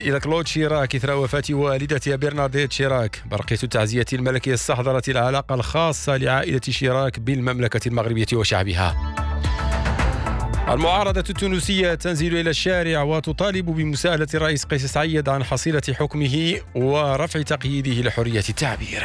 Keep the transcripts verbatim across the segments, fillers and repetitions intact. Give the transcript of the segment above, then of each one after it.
إلى كلود شيراك إثر وفاة والدتها برنارديت شيراك. برقية التعزية الملكية استحضرت العلاقة الخاصة لعائلة شيراك بالمملكة المغربية وشعبها. المعارضة التونسية تنزل إلى الشارع وتطالب بمساءلة الرئيس قيس سعيد عن حصيلة حكمه ورفع تقييده لحرية التعبير.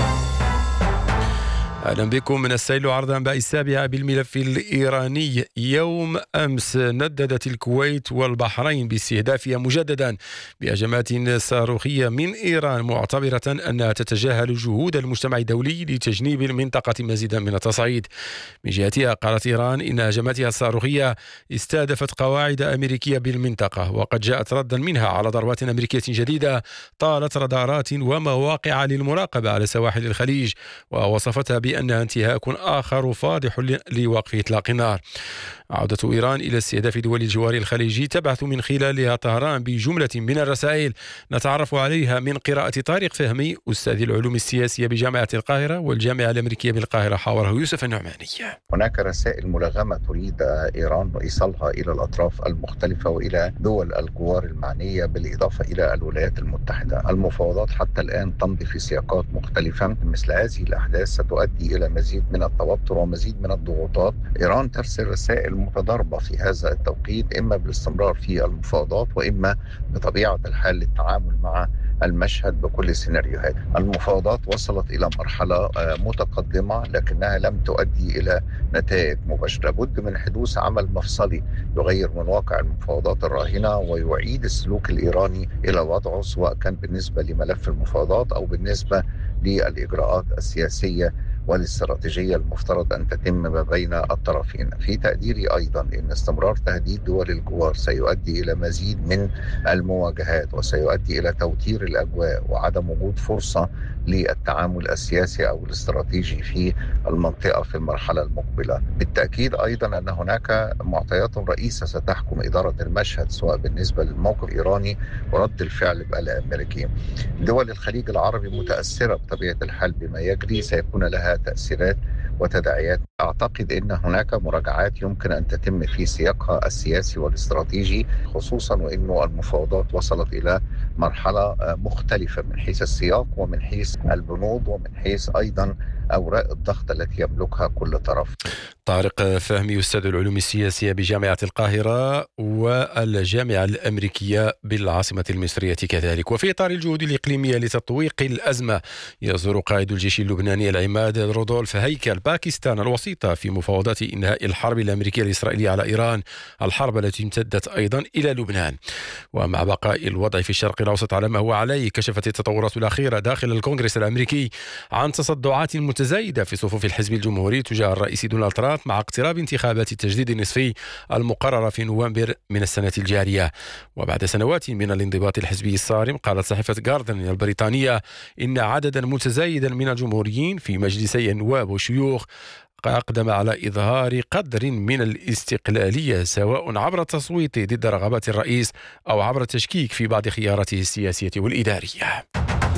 أهلا بكم من السيل عرض أنباء السابعة بالملف الإيراني. يوم أمس نددت الكويت والبحرين باستهدافها مجددا بهجمات صاروخية من إيران، معتبرة أنها تتجاهل جهود المجتمع الدولي لتجنيب المنطقة مزيدا من التصعيد. من جهتها قالت إيران إن هجماتها الصاروخية استهدفت قواعد أمريكية بالمنطقة، وقد جاءت ردا منها على ضربات أمريكية جديدة طالت رادارات ومواقع للمراقبة على سواحل الخليج، ووصفتها بأن أنها انتهاك آخر فاضح لوقف إطلاق النار. عودة إيران إلى استهداف دول الجوار الخليجي تبعث من خلالها طهران بجملة من الرسائل نتعرف عليها من قراءة طارق فهمي أستاذ العلوم السياسية بجامعة القاهرة والجامعة الأمريكية بالقاهرة، حاوره يوسف النعماني. هناك رسائل ملغمة تريد إيران إيصالها إلى الأطراف المختلفة وإلى دول الجوار المعنية بالإضافة إلى الولايات المتحدة. المفاوضات حتى الآن تمضي في سياقات مختلفة. مثل هذه الأحداث ستؤدي إلى مزيد من التوتر ومزيد من الضغوطات. إيران ترسل رسائل متضاربة في هذا التوقيت، إما بالاستمرار في المفاوضات وإما بطبيعة الحال للتعامل مع المشهد بكل السيناريوهات. المفاوضات وصلت إلى مرحلة متقدمة لكنها لم تؤدي إلى نتائج مباشرة. بد من حدوث عمل مفصلي يغير من واقع المفاوضات الراهنة ويعيد السلوك الإيراني إلى وضعه، سواء كان بالنسبة لملف المفاوضات أو بالنسبة للإجراءات السياسية والاستراتيجية المفترض أن تتم ما بين الطرفين. في تقديري أيضا أن استمرار تهديد دول الجوار سيؤدي إلى مزيد من المواجهات وسيؤدي إلى توتير الأجواء وعدم وجود فرصة للتعامل السياسي أو الاستراتيجي في المنطقة في المرحلة المقبلة. بالتأكيد أيضا أن هناك معطيات رئيسة ستحكم إدارة المشهد، سواء بالنسبة للموقف الإيراني ورد الفعل الأمريكي. دول الخليج العربي متأثرة بطبيعة الحال بما يجري، سيكون لها تأثيرات وتداعيات. أعتقد أن هناك مراجعات يمكن أن تتم في سياقها السياسي والاستراتيجي، خصوصا وأنه المفاوضات وصلت إلى مرحلة مختلفة من حيث السياق ومن حيث البنود ومن حيث أيضا أوراق الضغط التي يملكها كل طرف. طارق فهمي أستاذ العلوم السياسية بجامعة القاهرة والجامعة الأمريكية بالعاصمة المصرية كذلك. وفي إطار الجهود الإقليمية لتطويق الأزمة، يزور قائد الجيش اللبناني العماد رودولف هيكل باكستان الوسيطة في مفاوضات إنهاء الحرب الأمريكية الإسرائيلية على إيران، الحرب التي امتدت أيضا إلى لبنان. ومع بقاء الوضع في الشرق الأوسط على ما هو عليه، كشفت التطورات الأخيرة داخل الكونغرس الأمريكي عن تصدعات متزايدة في صفوف الحزب الجمهوري تجاه الرئيس دونالد ترامب مع اقتراب انتخابات التجديد النصفي المقررة في نوفمبر من السنة الجارية. وبعد سنوات من الانضباط الحزبي الصارم، قالت صحيفة جاردن البريطانية إن عددا متزايدا من الجمهوريين في مجلسي النواب والشيوخ أقدم على إظهار قدر من الاستقلالية، سواء عبر التصويت ضد رغبات الرئيس أو عبر التشكيك في بعض خياراته السياسية والإدارية.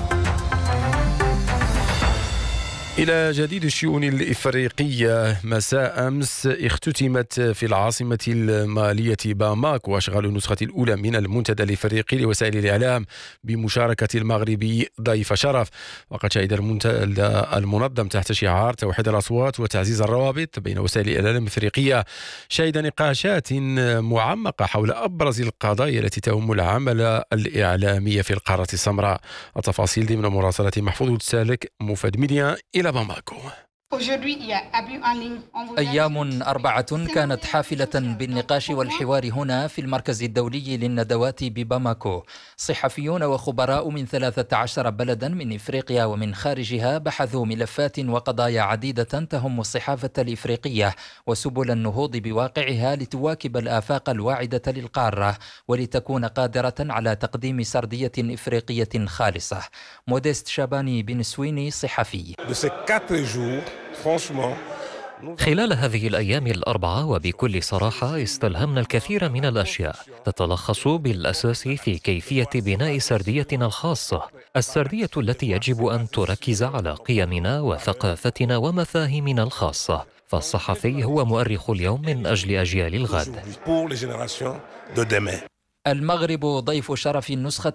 إلى جديد الشؤون الإفريقية. مساء أمس اختتمت في العاصمة المالية باماكو أشغال النسخة الأولى من المنتدى الإفريقي لوسائل الإعلام بمشاركة المغربي ضيف شرف. وقد شهد المنتدى المنظم تحت شعار توحيد الأصوات وتعزيز الروابط بين وسائل الإعلام الإفريقية، شهد نقاشات معمقة حول أبرز القضايا التي تهم العمل الإعلامي في القارة السمراء. التفاصيل ضمن مراسلة محفوظ السالك مفاد ميديا إلى باماكو. أيام أربعة كانت حافلة بالنقاش والحوار هنا في المركز الدولي للندوات بباماكو. صحفيون وخبراء من ثلاثة عشر بلدا من إفريقيا ومن خارجها بحثوا ملفات وقضايا عديدة تهم الصحافة الإفريقية وسبل النهوض بواقعها لتواكب الآفاق الواعدة للقارة ولتكون قادرة على تقديم سردية إفريقية خالصة. موديست شاباني بن سويني صحفي. خلال هذه الأيام الأربعة وبكل صراحة استلهمنا الكثير من الأشياء تتلخص بالأساس في كيفية بناء سرديتنا الخاصة، السردية التي يجب أن تركز على قيمنا وثقافتنا ومفاهيمنا الخاصة، فالصحفي هو مؤرخ اليوم من أجل أجيال الغد. المغرب ضيف شرف النسخة